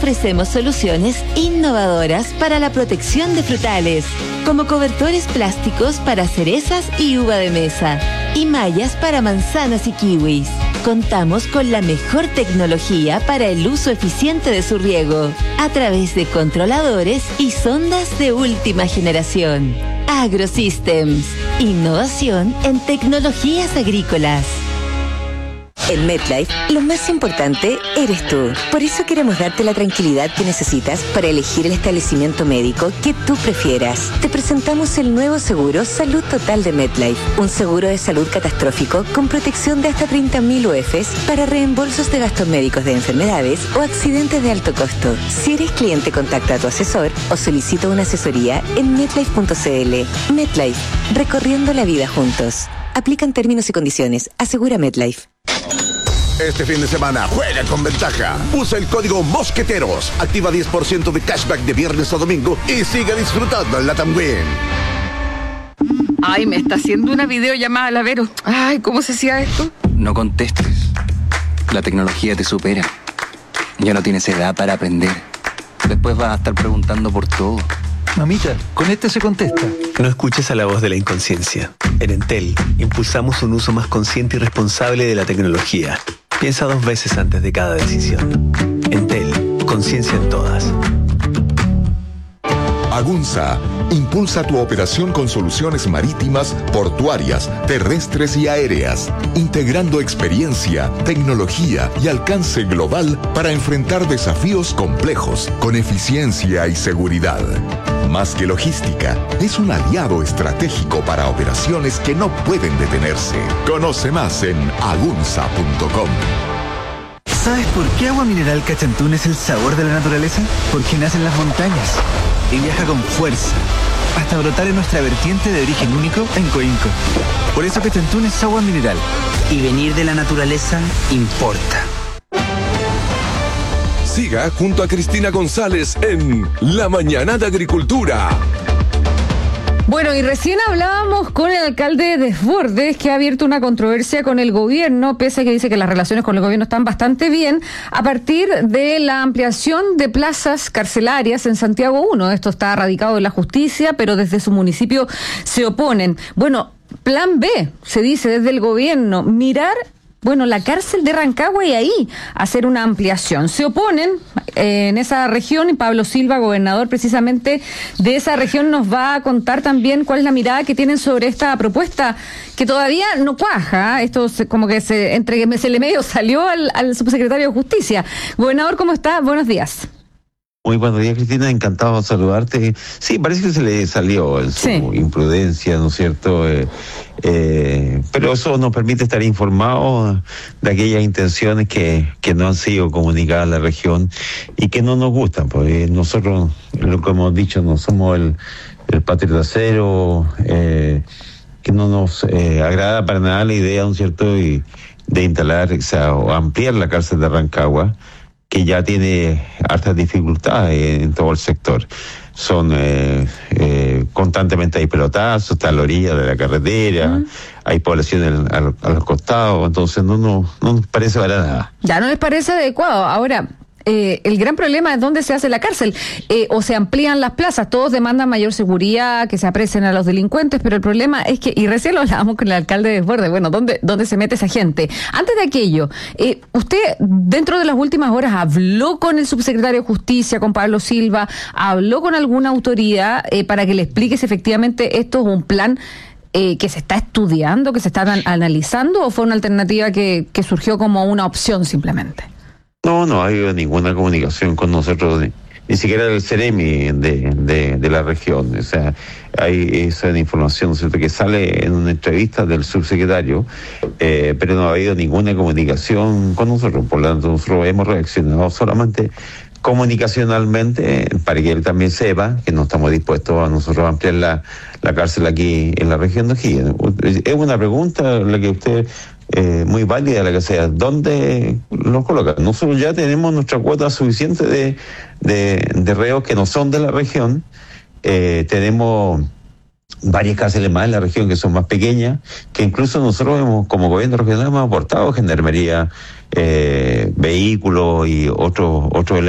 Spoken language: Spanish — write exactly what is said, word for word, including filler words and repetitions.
ofrecemos soluciones innovadoras para la protección de frutales, como cobertores plásticos para cerezas y uva de mesa, y mallas para manzanas y kiwis. Contamos con la mejor tecnología para el uso eficiente de su riego, a través de controladores y sondas de última generación. AgroSystems, innovación en tecnologías agrícolas. En MetLife, lo más importante eres tú. Por eso queremos darte la tranquilidad que necesitas para elegir el establecimiento médico que tú prefieras. Te presentamos el nuevo seguro Salud Total de MetLife, un seguro de salud catastrófico con protección de hasta treinta mil U F s para reembolsos de gastos médicos de enfermedades o accidentes de alto costo. Si eres cliente, contacta a tu asesor o solicita una asesoría en metlife punto c l. MetLife, recorriendo la vida juntos. Aplican términos y condiciones. Asegura MetLife. Este fin de semana juega con ventaja. Usa el código Mosqueteros. Activa diez por ciento de cashback de viernes a domingo y sigue disfrutando en Latam Win. Ay, me está haciendo una videollamada la Vero. Ay, ¿cómo se hacía esto? No contestes. La tecnología te supera. Ya no tienes edad para aprender. Después vas a estar preguntando por todo. Mamita, con este se contesta. No escuches a la voz de la inconsciencia. En Entel, impulsamos un uso más consciente y responsable de la tecnología. Piensa dos veces antes de cada decisión. Entel, conciencia en todas. Agunza impulsa tu operación con soluciones marítimas, portuarias, terrestres y aéreas, integrando experiencia, tecnología y alcance global para enfrentar desafíos complejos con eficiencia y seguridad. Más que logística, es un aliado estratégico para operaciones que no pueden detenerse. Conoce más en agunza punto com. ¿Sabes por qué Agua Mineral Cachantún es el sabor de la naturaleza? Porque nace en las montañas y viaja con fuerza hasta brotar en nuestra vertiente de origen único en Coinco. Por eso Cachantún es agua mineral. Y venir de la naturaleza importa. Siga junto a Cristina González en La Mañana de Agricultura. Bueno, y recién hablábamos con el alcalde de Desbordes, que ha abierto una controversia con el gobierno, pese a que dice que las relaciones con el gobierno están bastante bien, a partir de la ampliación de plazas carcelarias en Santiago uno. Esto está radicado en la justicia, pero desde su municipio se oponen. Bueno, plan B, se dice desde el gobierno, mirar... Bueno, la cárcel de Rancagua y ahí hacer una ampliación. Se oponen eh, en esa región y Pablo Silva, gobernador precisamente de esa región, nos va a contar también cuál es la mirada que tienen sobre esta propuesta que todavía no cuaja. Esto se, como que se entre que se le medio salió al, al subsecretario de Justicia. Gobernador, ¿cómo está? Buenos días. Muy buenos días, Cristina, encantado de saludarte. Sí, parece que se le salió en su sí. imprudencia, ¿no es cierto? Eh, eh, pero eso nos permite estar informados de aquellas intenciones que, que no han sido comunicadas a la región y que no nos gustan, porque nosotros, lo que hemos dicho, no somos el, el patriota cero, eh, que no nos eh, agrada para nada la idea, ¿no es cierto?, y de instalar, o sea, o ampliar la cárcel de Rancagua, que ya tiene hartas dificultades en todo el sector. Son eh, eh, constantemente hay pelotazos, está a la orilla de la carretera, uh-huh. hay población a, a, a los costados, entonces no, no, no nos parece para nada. Ya no les parece adecuado. Ahora, eh, el gran problema es dónde se hace la cárcel, eh, o se amplían las plazas. Todos demandan mayor seguridad, que se apresen a los delincuentes, pero el problema es que, y recién lo hablábamos con el alcalde de Desbordes, bueno, ¿dónde, dónde se mete esa gente? Antes de aquello, eh, usted dentro de las últimas horas habló con el subsecretario de Justicia, con Pablo Silva, habló con alguna autoridad eh, para que le explique si efectivamente esto es un plan eh, que se está estudiando, que se está an- analizando, o fue una alternativa que, que surgió como una opción simplemente. No, no ha habido ninguna comunicación con nosotros, ni, ni siquiera del CEREMI de, de, de la región. O sea, hay esa información, ¿cierto?, que sale en una entrevista del subsecretario, eh, pero no ha habido ninguna comunicación con nosotros. Por lo tanto, nosotros hemos reaccionado solamente comunicacionalmente para que él también sepa que no estamos dispuestos a nosotros a ampliar la, la cárcel aquí en la región de O'Higgins. Es una pregunta la que usted... Eh, muy válida la que sea, ¿dónde nos coloca? Nosotros ya tenemos nuestra cuota suficiente de, de, de reos que no son de la región, eh, tenemos varias cárceles más en la región que son más pequeñas, que incluso nosotros hemos, como gobierno regional, hemos aportado gendarmería, eh, vehículos y otros otros elementos